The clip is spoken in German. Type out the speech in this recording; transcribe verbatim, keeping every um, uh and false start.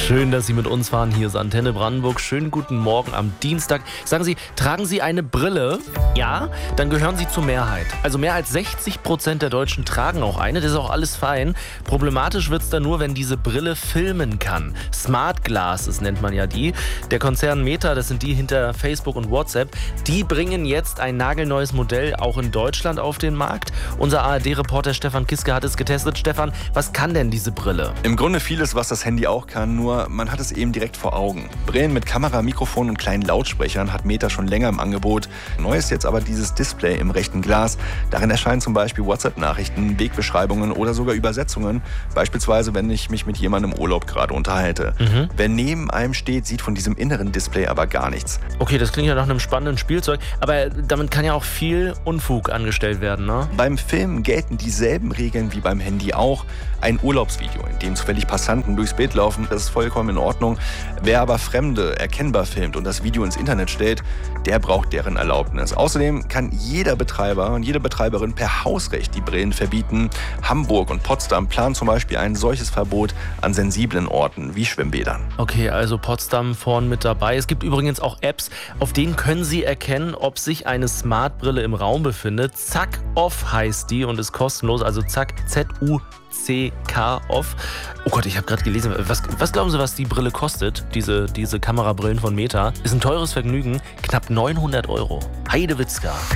Schön, dass Sie mit uns fahren. Hier ist Antenne Brandenburg. Schönen guten Morgen am Dienstag. Sagen Sie, tragen Sie eine Brille? Ja? Dann gehören Sie zur Mehrheit. Also mehr als sechzig Prozent der Deutschen tragen auch eine. Das ist auch alles fein. Problematisch wird es dann nur, wenn diese Brille filmen kann. Smart Glasses nennt man ja die. Der Konzern Meta, das sind die hinter Facebook und WhatsApp, die bringen jetzt ein nagelneues Modell auch in Deutschland auf den Markt. Unser A R D-Reporter Stefan Kiske hat es getestet. Stefan, was kann denn diese Brille? Im Grunde vieles, was das Handy auch kann, nur man hat es eben direkt vor Augen. Brillen mit Kamera, Mikrofon und kleinen Lautsprechern hat Meta schon länger im Angebot. Neu ist jetzt aber dieses Display im rechten Glas. Darin erscheinen zum Beispiel WhatsApp-Nachrichten, Wegbeschreibungen oder sogar Übersetzungen. Beispielsweise, wenn ich mich mit jemandem im Urlaub gerade unterhalte. Mhm. Wer neben einem steht, sieht von diesem inneren Display aber gar nichts. Okay, das klingt ja nach einem spannenden Spielzeug, aber damit kann ja auch viel Unfug angestellt werden, ne? Beim Filmen gelten dieselben Regeln wie beim Handy auch. Ein Urlaubsvideo, in dem zufällig Passanten durchs Bild laufen, das ist vollkommen in Ordnung. Wer aber Fremde erkennbar filmt und das Video ins Internet stellt, der braucht deren Erlaubnis. Außerdem kann jeder Betreiber und jede Betreiberin per Hausrecht die Brillen verbieten. Hamburg und Potsdam planen zum Beispiel ein solches Verbot an sensiblen Orten wie Schwimmbädern. Okay, also Potsdam vorn mit dabei. Es gibt übrigens auch Apps, auf denen können Sie erkennen, ob sich eine Smartbrille im Raum befindet. Zack Off heißt die und ist kostenlos, also Zack, Z U C K Off. Oh Gott, ich habe gerade gelesen, was, was glauben Sie, was die Brille kostet? Diese, diese Kamerabrillen von Meta. Ist ein teures Vergnügen, knapp neunhundert Euro. Heidewitzka.